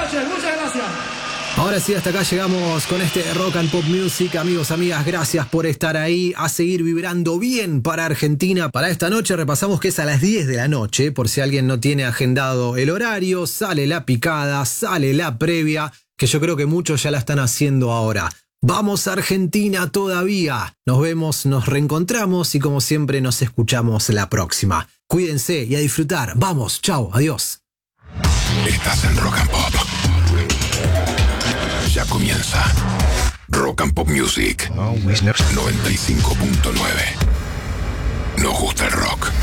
noches, muchas gracias. Ahora sí, hasta acá llegamos con este Rock and Pop Music. Amigos, amigas, gracias por estar ahí, a seguir vibrando bien para Argentina. Para esta noche repasamos que es a las 10 de la noche, por si alguien no tiene agendado el horario, sale la picada, sale la previa, que yo creo que muchos ya la están haciendo ahora. Vamos a Argentina todavía. Nos vemos, nos reencontramos y como siempre nos escuchamos la próxima. Cuídense y a disfrutar. Vamos, chao, adiós. Estás en Rock and Pop. Ya comienza Rock and Pop Music 95.9. Nos gusta el rock.